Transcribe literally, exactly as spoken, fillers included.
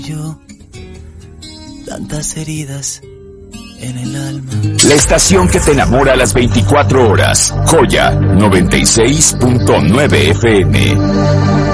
Yo, tantas heridas en el alma. La estación que te enamora a las veinticuatro horas. Joya noventa y seis punto nueve F M.